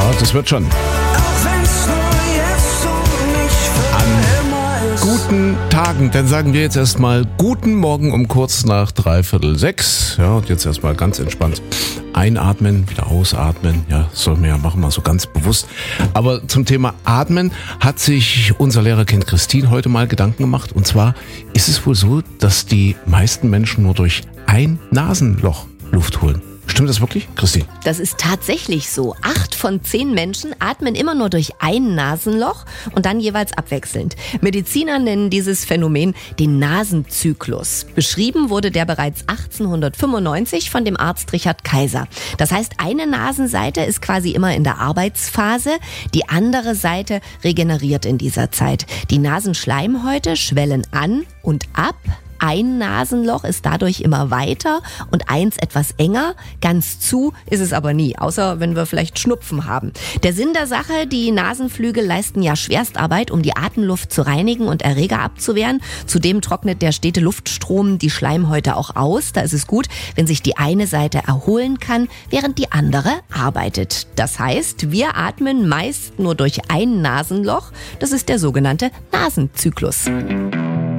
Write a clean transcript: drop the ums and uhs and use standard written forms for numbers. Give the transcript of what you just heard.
das wird schon. Guten Tagen, dann sagen wir jetzt erstmal guten Morgen um kurz nach 5:45. Ja, und jetzt erstmal ganz entspannt einatmen, wieder ausatmen. Ja, das soll man ja machen, mal so ganz bewusst. Aber zum Thema Atmen hat sich unser Lehrerkind Christine heute mal Gedanken gemacht. Und zwar ist es wohl so, dass die meisten Menschen nur durch ein Nasenloch Luft holen. Stimmt das wirklich, Christine? Das ist tatsächlich so. 8 von 10 Menschen atmen immer nur durch ein Nasenloch und dann jeweils abwechselnd. Mediziner nennen dieses Phänomen den Nasenzyklus. Beschrieben wurde der bereits 1895 von dem Arzt Richard Kaiser. Das heißt, eine Nasenseite ist quasi immer in der Arbeitsphase, die andere Seite regeneriert in dieser Zeit. Die Nasenschleimhäute schwellen an und ab. Ein Nasenloch ist dadurch immer weiter und eins etwas enger. Ganz zu ist es aber nie, außer wenn wir vielleicht Schnupfen haben. Der Sinn der Sache, die Nasenflügel leisten ja Schwerstarbeit, um die Atemluft zu reinigen und Erreger abzuwehren. Zudem trocknet der stete Luftstrom die Schleimhäute auch aus. Da ist es gut, wenn sich die eine Seite erholen kann, während die andere arbeitet. Das heißt, wir atmen meist nur durch ein Nasenloch. Das ist der sogenannte Nasenzyklus.